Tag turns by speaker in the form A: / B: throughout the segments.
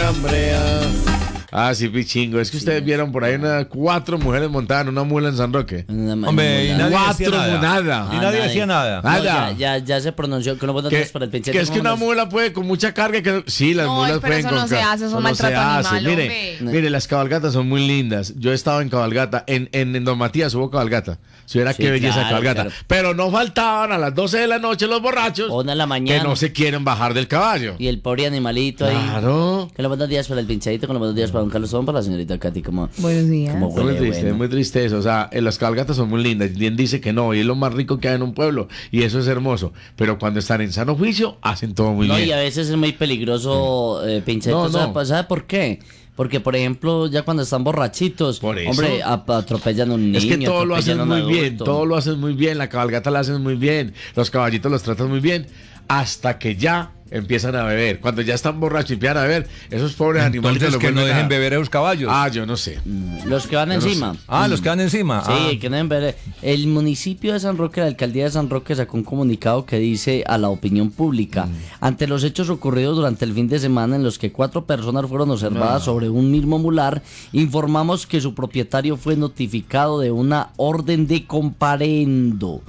A: hambre. Sí, pichingo. Es que ustedes vieron por ahí 4 mujeres montadas en una mula en San Roque.
B: Hombre, y nadie decía nada. Y nadie decía nada.
A: Nada.
C: Ya se pronunció que no puedo para el pinche.
A: Que es que una mula puede con mucha carga. Sí, las mulas pueden
D: con. No, eso no se hace, eso es maltrato animal.
A: Mire, las cabalgatas son muy lindas. Yo he estado en cabalgata. En Don Matías hubo cabalgata. Si hubiera qué belleza cabalgata. Claro. Pero no faltaban a las 12 de la noche los borrachos.
C: 1 de la mañana.
A: Que no se quieren bajar del caballo.
C: Y el pobre animalito ahí.
A: Claro.
C: Que los buenos días para el pinchadito, con los buenos días para don Carlos, para la señorita Katy. Como,
D: buenos días.
C: Como
A: es muy triste eso. O sea, las cabalgatas son muy lindas. Bien dice que no, y es lo más rico que hay en un pueblo. Y eso es hermoso. Pero cuando están en sano juicio, hacen todo muy bien.
C: Y a veces es muy peligroso pinchadito. ¿Sabe por qué? Porque, por ejemplo, ya cuando están borrachitos, hombre, atropellan a un niño.
A: Es que todo lo hacen muy bien, todo lo hacen muy bien, la cabalgata la hacen muy bien, los caballitos los tratan muy bien, hasta que ya empiezan a beber. Cuando ya están borrachos y empiezan a beber, esos pobres animales
B: que no dejen beber a los caballos.
A: Yo no sé.
C: Los que van encima.
B: Los que van encima.
C: Sí, que no deben beber. El municipio de San Roque, la alcaldía de San Roque sacó un comunicado que dice a la opinión pública: ante los hechos ocurridos durante el fin de semana en los que 4 personas fueron observadas sobre un mismo mular, informamos que su propietario fue notificado de una orden de comparendo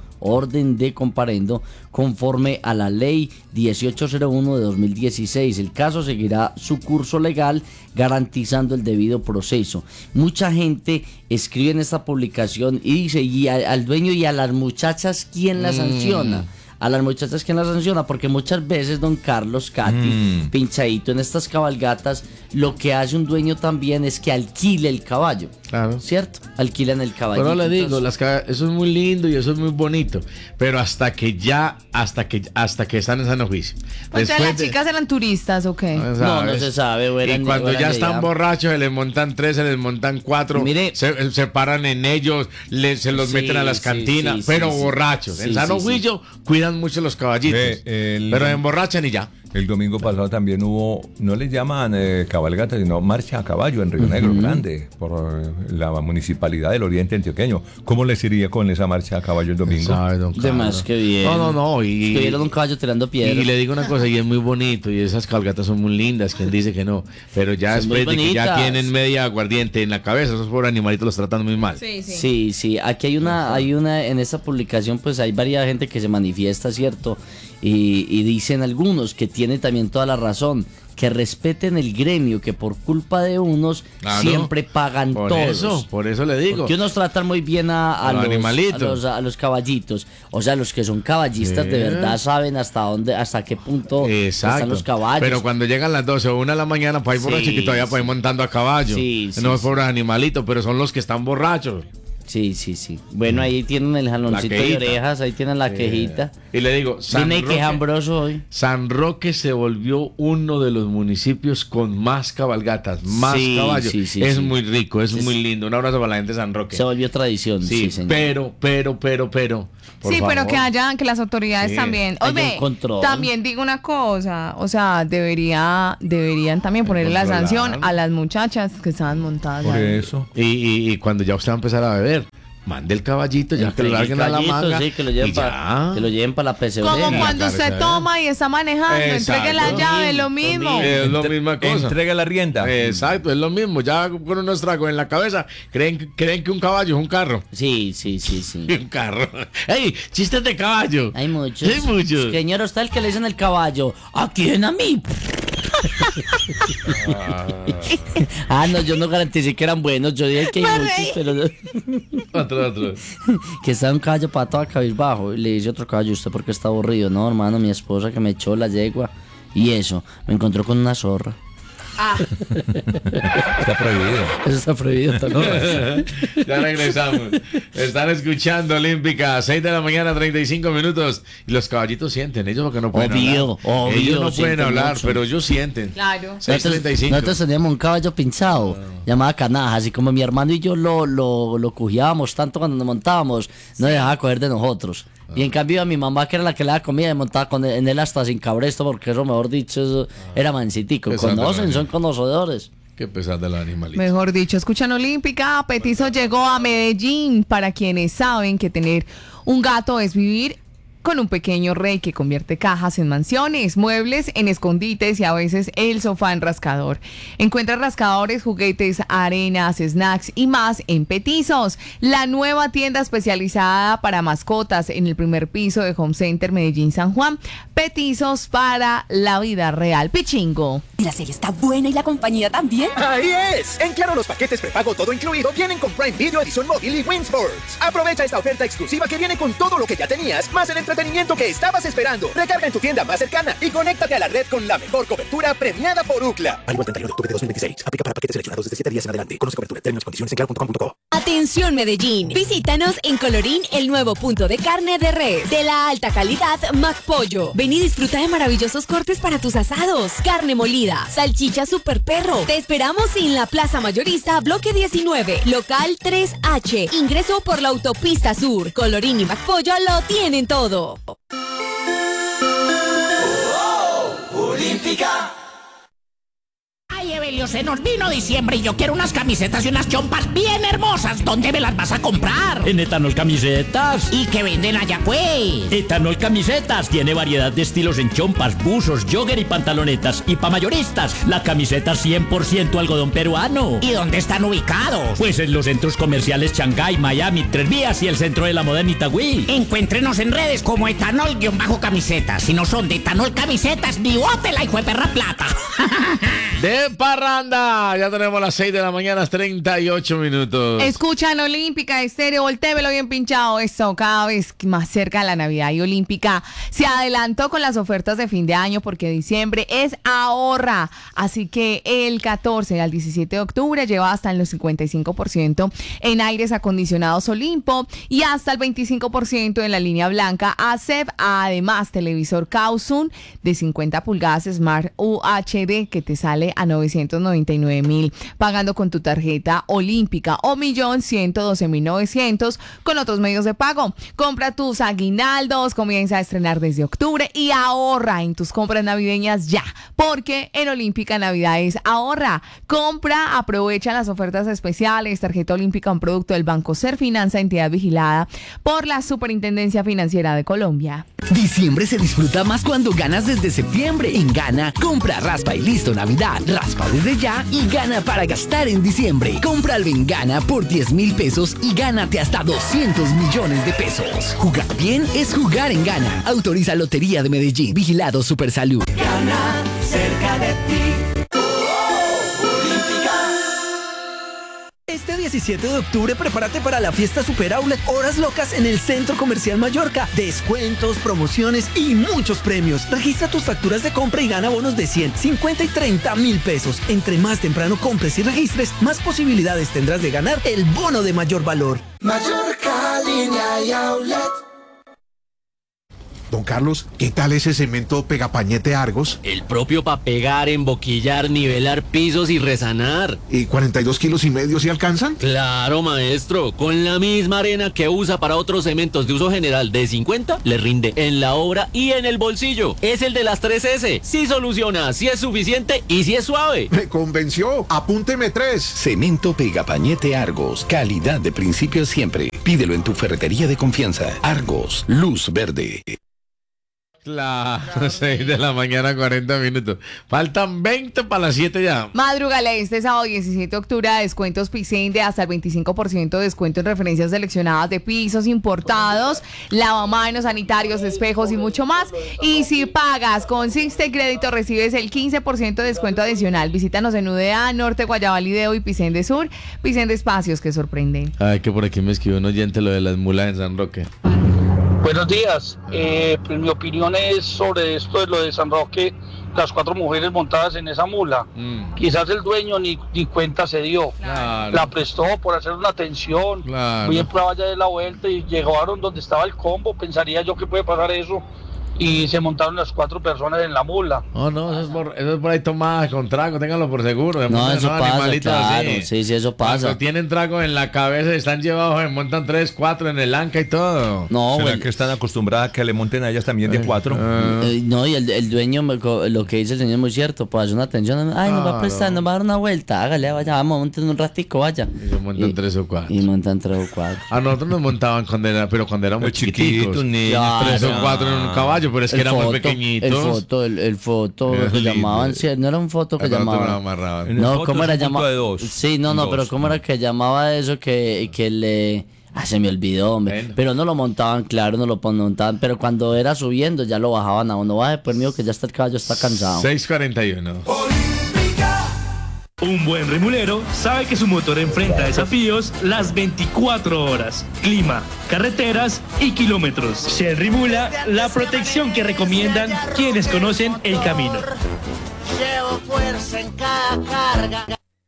C: conforme a la ley 1801 de 2016. El caso seguirá su curso legal garantizando el debido proceso. Mucha gente escribe en esta publicación y dice, y al dueño y a las muchachas, ¿quién la sanciona? A las muchachas, ¿quién las sanciona? Porque muchas veces, don Carlos, Katy, pinchadito en estas cabalgatas, lo que hace un dueño también es que alquile el caballo.
A: Claro.
C: ¿Cierto? Alquilan el caballo.
A: Pero le digo, eso es muy lindo y eso es muy bonito. Pero hasta que están en sano juicio.
D: Pues las chicas eran turistas o qué?
C: No se sabe.
A: Y cuando ya están borrachos, se les montan 3, se les montan 4.
C: Mire,
A: se paran en ellos, se los meten a las cantinas, pero borrachos. En sano juicio cuidan mucho los caballitos. Pero emborrachan y ya.
B: El domingo pasado también hubo, no les llaman cabalgata, sino marcha a caballo en Río Negro Grande, por la municipalidad del Oriente Antioqueño. ¿Cómo les iría con esa marcha a caballo el domingo?
C: De más que bien.
A: No.
C: Y que vieron un caballo tirando piedras.
A: Y le digo una cosa, y es muy bonito, y esas cabalgatas son muy lindas, quien dice que no. Pero ya después de que ya tienen media aguardiente en la cabeza, esos pobres animalitos los tratan muy mal.
C: Sí. Aquí hay una, en esta publicación, pues hay varias gente que se manifiesta, ¿cierto? Y dicen algunos que tiene también toda la razón, que respeten el gremio, que por culpa de unos siempre pagan todos.
A: Por eso le digo.
C: Porque unos tratan muy bien a los
A: animalitos,
C: a los caballitos. O sea, los que son caballistas de verdad saben hasta qué punto están los caballos.
A: Pero cuando llegan las 12 o 1 de la mañana, pues hay borrachos que todavía pueden montando a caballo. No es pobres animalitos, pero son los que están borrachos.
C: Sí. Bueno, ahí tienen el jaloncito de orejas, ahí tienen la quejita.
A: Y le digo,
C: Viene quejambroso hoy.
A: San Roque se volvió uno de los municipios con más cabalgatas, más caballos. Es muy rico, es muy lindo. Un abrazo para la gente de San Roque.
C: Se volvió tradición. Sí, señor.
A: Pero.
D: Sí, favor. Pero que las autoridades también. Oye, también digo una cosa, o sea, deberían también ponerle la sanción a las muchachas que estaban montadas.
B: Por eso.
A: Y cuando ya usted va a empezar a beber, mande el caballito, ya que lo larguen a la manga.
C: Sí, que lo lleven para la pesebrera.
D: Como cuando usted toma y está manejando, entregue la llave, es lo mismo.
A: Es la misma cosa.
B: Entrega la rienda.
A: Exacto, es lo mismo. Ya con unos tragos en la cabeza, creen que un caballo es un carro.
C: Sí.
A: Un carro. ¡Ey! ¡Chistes de caballo!
C: Hay muchos. Señor, está el que le dicen el caballo. ¿A quién? A mí. No, yo no garanticé que eran buenos. Yo dije que hay muchos, pero
A: Otro.
C: Que está un caballo para todo cabizbajo. Y le dice otro caballo, ¿usted por qué está aburrido? No, hermano, mi esposa que me echó la yegua. Y eso, me encontró con una zorra.
B: Está prohibido.
C: Eso está prohibido, ¿no?
A: Ya regresamos. Están escuchando Olímpica, 6 de la mañana, 35 minutos. Y los caballitos sienten, ellos porque no pueden hablar. Ellos no pueden hablar, mucho. Pero ellos sienten.
D: Claro.
A: 6:35.
C: Nosotros teníamos un caballo pinchado, llamado Canaja, así como mi hermano y yo lo cujiábamos tanto cuando nos montábamos, no dejaba coger de nosotros. Y en cambio a mi mamá, que era la que le daba comida, me montaba en él hasta sin cabresto, porque eso, mejor dicho, eso era mancitico. Son conocedores.
A: Qué pesar de los animalitos.
D: Mejor dicho, escuchan Olímpica. Petizo llegó a Medellín. Para quienes saben que tener un gato es vivir con un pequeño rey que convierte cajas en mansiones, muebles en escondites y a veces el sofá en rascador. Encuentra rascadores, juguetes, arenas, snacks y más en Petizos, la nueva tienda especializada para mascotas en el primer piso de Home Center Medellín San Juan. Petizos para la vida real. Pichingo.
E: La serie está buena y la compañía también.
F: ¡Ahí es! En Claro, los paquetes prepago todo incluido vienen con Prime Video Edición Móvil y Win Sports. Aprovecha esta oferta exclusiva que viene con todo lo que ya tenías, más el entretenimiento que estabas esperando. Recarga en tu tienda más cercana y conéctate a la red con la mejor cobertura premiada por UCLA. Válido el 31 de octubre de 2026. Aplica para paquetes seleccionados desde 7 días en adelante. Conoce cobertura, términos y condiciones en claro.com.co.
E: Atención Medellín. Visítanos en Colorín, el nuevo punto de carne de res. De la alta calidad McPollo. Ven y disfruta de maravillosos cortes para tus asados. Carne molida, salchicha super perro. Te esperamos en la Plaza Mayorista, bloque 19, local 3H. Ingreso por la autopista sur. Colorín y McPollo lo tienen todo.
G: Olímpica. Ay, Evelio, se nos vino diciembre y yo quiero unas camisetas y unas chompas bien hermosas. ¿Dónde me las vas a comprar?
H: En Etanol Camisetas.
G: ¿Y qué venden allá, pues?
H: Etanol Camisetas tiene variedad de estilos en chompas, buzos, jogger y pantalonetas. Y pa' mayoristas, la camiseta 100% algodón peruano.
G: ¿Y dónde están ubicados?
H: Pues en los centros comerciales Shanghái, Miami, Tres Vías y el centro de la moda en Itagüí.
G: Encuéntrenos en redes como Etanol-Camisetas. Si no son de Etanol Camisetas, ni bote la hijo de perra plata.
A: De parranda, ya tenemos las 6 de la mañana, 38 minutos.
D: Escuchan Olímpica Estéreo, voltévelo bien pinchado. Eso, cada vez más cerca de la Navidad. Y Olímpica se adelantó con las ofertas de fin de año porque diciembre es ahorra. Así que el 14 al 17 de octubre lleva hasta el 55% en aires acondicionados Olimpo y hasta el 25% en la línea blanca ASEP. Además, televisor Kausun de 50 pulgadas Smart UHD que te sale a 999.000 pagando con tu tarjeta Olímpica o 1.112.900 con otros medios de pago. Compra tus aguinaldos, comienza a estrenar desde octubre y ahorra en tus compras navideñas ya, porque en Olímpica Navidad es ahorra. Compra, aprovecha las ofertas especiales. Tarjeta Olímpica, un producto del Banco Serfinanza, entidad vigilada por la Superintendencia Financiera de Colombia.
I: Diciembre se disfruta más cuando ganas desde septiembre. En Gana, compra, raspa y listo Navidad. Raspa desde ya y gana para gastar en diciembre. Cómpralo en Gana por 10.000 pesos y gánate hasta 200 millones de pesos. Jugar bien es jugar en Gana. Autoriza Lotería de Medellín. Vigilado Supersalud.
G: Gana cerca de ti.
J: Este 17 de octubre prepárate para la fiesta Super Outlet Horas Locas en el Centro Comercial Mallorca. Descuentos, promociones y muchos premios. Registra tus facturas de compra y gana bonos de 100, 50 y 30.000 pesos. Entre más temprano compres y registres, más posibilidades tendrás de ganar el bono de mayor valor.
F: Mallorca, línea y outlet. Don Carlos, ¿qué tal ese cemento Pegapañete Argos?
K: El propio para pegar, emboquillar, nivelar pisos y resanar.
F: ¿Y 42,5 kilos ¿sí alcanzan?
K: Claro, maestro. Con la misma arena que usa para otros cementos de uso general de 50, le rinde en la obra y en el bolsillo. Es el de las 3S. Sí soluciona, sí es suficiente y sí es suave.
F: Me convenció. Apúnteme 3.
L: Cemento Pegapañete Argos. Calidad de principio siempre. Pídelo en tu ferretería de confianza. Argos, luz verde.
A: Claro, 6 de la mañana, 40 minutos. Faltan 20 para las 7 ya.
D: Madrugale este sábado 17 de octubre a descuentos Picen de hasta el 25% de descuento en referencias seleccionadas de pisos importados, lavamanos, sanitarios, espejos y mucho más. Y si pagas con Sixte Crédito recibes el 15% de descuento adicional. Visítanos en UDA, Norte, Guayabal, Lideo y Picen de Sur. Picen de Espacios que sorprenden.
A: Ay, que por aquí me escribió un oyente lo de las mulas en San Roque.
M: Buenos días, pues mi opinión es sobre esto de lo de San Roque, las 4 mujeres montadas en esa mula. Quizás el dueño ni cuenta se dio, claro. La prestó por hacer una atención, claro. Muy en prueba ya de la vuelta y llegaron donde estaba el combo, pensaría yo que puede pasar eso. y se montaron las 4 personas en la mula.
A: No, eso es por ahí tomada con trago, ténganlo por seguro.
C: No, eso pasa, claro, sí, eso pasa.
A: Cuando tienen trago en la cabeza, están llevados, se montan 3, 4 en el anca y todo.
B: No, ¿será que están acostumbradas a que le monten a ellas también de 4?
C: No, y el dueño, lo que dice el señor es muy cierto, pues hace una atención, ay, nos va a prestar, nos va a dar una vuelta, hágale, vaya, vamos, monten un ratico, vaya.
A: Y se montan 3 o 4.
C: Y montan 3 o 4.
A: A nosotros nos montaban cuando éramos chiquitos, niños, claro, 3 o 4 en un caballo, pero es que éramos pequeñitos.
C: El foto que llamaban, no era un foto que llamaban. No, ¿cómo era llamado? Sí, no, pero ¿cómo era que llamaba eso que le... se me olvidó, hombre. Bueno. Pero no lo montaban, claro, no lo montaban. Pero cuando era subiendo ya lo bajaban a uno. Baje, pues mío, que ya está el caballo, está cansado.
A: 6:41.
N: Un buen remulero sabe que su motor enfrenta desafíos las 24 horas. Clima, carreteras y kilómetros. Shell Rimula, la protección que recomiendan quienes conocen el camino.
O: Llevo fuerza en cada carga.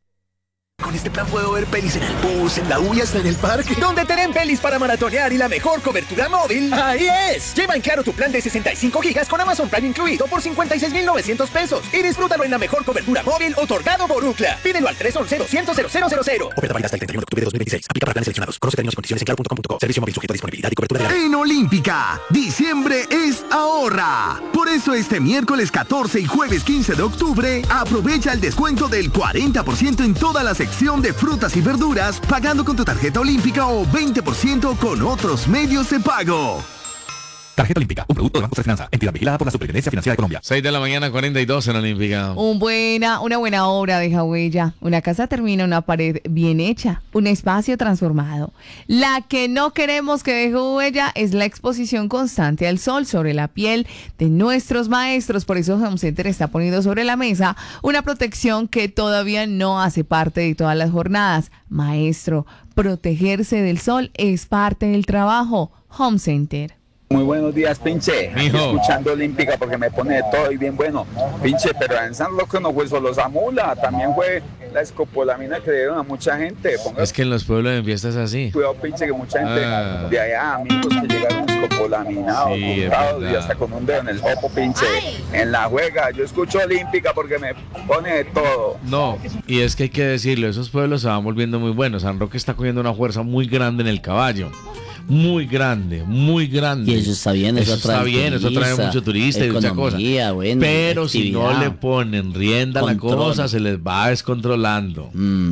F: Con este plan puedo ver pelis en el bus, en la U y hasta en el parque. ¿Dónde te den pelis para maratonear y la mejor cobertura móvil? ¡Ahí es! Lleva en Claro tu plan de 65 gigas con Amazon Prime incluido por 56,900 pesos. Y disfrútalo en la mejor cobertura móvil otorgado por UCLA. Pídelo al 311-200-000. Oferta válida hasta el 31 de octubre de 2026. Aplica para planes seleccionados. Conoce términos y condiciones en claro.com.co. Servicio móvil sujeto a disponibilidad y cobertura de la...
P: En Olímpica, diciembre es ahorra. Por eso este miércoles 14 y jueves 15 de octubre, aprovecha el descuento del 40% en toda la sección de frutas y verduras, pagando con tu tarjeta olímpica o 20% con otros medios de pago.
Q: Tarjeta Olímpica, un producto de Banco de Finanza, entidad vigilada por la Superintendencia Financiera de Colombia.
A: 6:42 en Olímpica.
D: Una buena obra deja huella. Una casa termina, una pared bien hecha, un espacio transformado. La que no queremos que deje huella es la exposición constante al sol sobre la piel de nuestros maestros. Por eso Home Center está poniendo sobre la mesa una protección que todavía no hace parte de todas las jornadas. Maestro, protegerse del sol es parte del trabajo. Home Center.
R: Muy buenos días, pinche. Escuchando Olímpica porque me pone de todo y bien bueno. Pinche, pero en San Roque no fue solo Zamula, también fue la escopolamina que le dieron a mucha gente.
A: Es que en los pueblos en fiestas es así.
R: Cuidado, pinche, que mucha gente de allá, amigos que llegaron escopolaminados, cortados y hasta con un dedo en el jopo, pinche. En la juega, yo escucho Olímpica porque me pone de todo.
A: No, y es que hay que decirlo, esos pueblos se van volviendo muy buenos. San Roque está cogiendo una fuerza muy grande en el caballo. Muy grande, muy grande.
C: Y eso está bien, eso
A: trae mucho turista y mucha cosa.
C: Bueno,
A: pero si no le ponen rienda a la cosa, se les va descontrolando.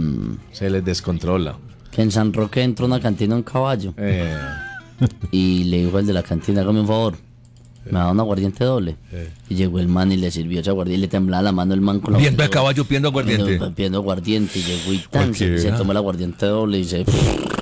A: Se les descontrola.
C: Que en San Roque entró una cantina un caballo. Y le dijo al de la cantina, hágame un favor, me da un aguardiente doble. Y llegó el man y le sirvió ese aguardiente y le temblaba la mano el man con la
B: viendo el caballo pidiendo aguardiente.
C: Pidiendo aguardiente y llegó y se tomó el aguardiente doble y se...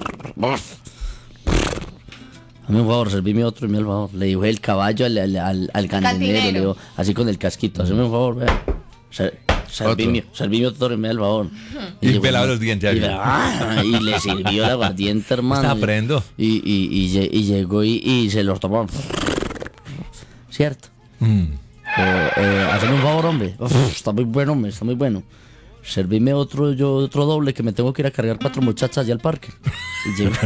C: Hazme un favor, servíme otro y me al favor. Le dijo el caballo al cantinero, le dijo, así con el casquito, hazme un favor, vea. Servíme otro y me al favor.
B: Y pelaba los dientes.
C: Y le sirvió el aguardiente, hermano.
B: Está aprendo.
C: Y llegó y se los tomó. ¿Cierto? Hazme un favor, hombre. Está muy bueno, hombre, está muy bueno. Servime otro doble que me tengo que ir a cargar 4 muchachas allá al parque. Y llegó.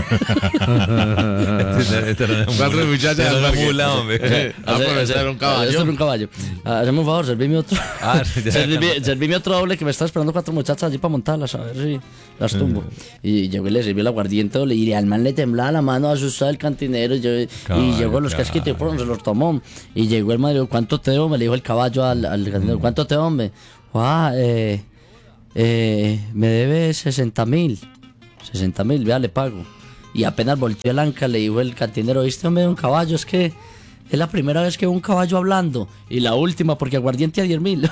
A: 4 muchachas al parque. Era un caballo.
C: Eso era un caballo. Hazme un favor, servime otro. Servime otro doble que me está esperando 4 muchachas allí para montarlas, a ver si las tumbo. Y llegó y le sirvió el aguardiente doble. Y al man le temblaba la mano asustado el cantinero. Y llegó los casquitos y se los tomó. Y llegó el man y dijo, ¿cuánto te debo? Me le dijo el caballo al cantinero, ¿cuánto te debo, hombre? Me debe 60,000. 60,000, vea, le pago. Y apenas volteó el anca, le dijo el cantinero, ¿viste, hombre, un caballo? Es que es la primera vez que veo un caballo hablando. Y la última, porque aguardiente a 10,000.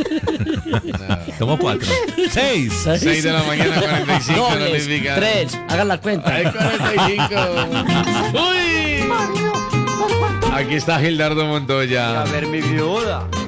B: Tomo 4. 6
A: de la mañana, 45.
C: Dobles, 3, hagan la cuenta.
A: Hay 45. ¡Uy! Aquí está Gildardo Montoya.
S: A ver, mi viuda.